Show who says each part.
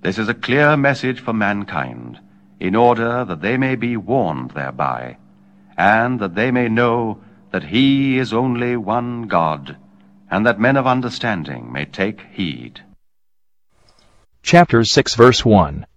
Speaker 1: This is a clear message for mankind, in order that they may be warned thereby, and that they may know that he is only one God, and that men of understanding may take heed.
Speaker 2: Chapter 6, verse 1.